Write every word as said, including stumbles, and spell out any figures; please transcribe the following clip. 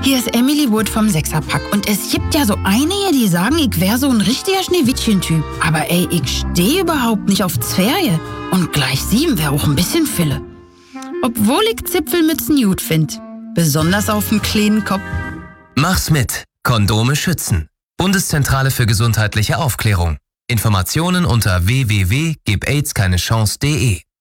Hier ist Emily Wood vom Sechserpack und es gibt ja so einige, die sagen, ich wäre so ein richtiger Schneewittchen-Typ. Aber ey, ich stehe überhaupt nicht auf Zwerge. Und gleich sieben wäre auch ein bisschen Fille. Obwohl ich Zipfelmützen gut find. Besonders auf dem kleinen Kopf. Mach's mit. Kondome schützen. Bundeszentrale für gesundheitliche Aufklärung. Informationen unter w w w punkt gib aids keine chance punkt de.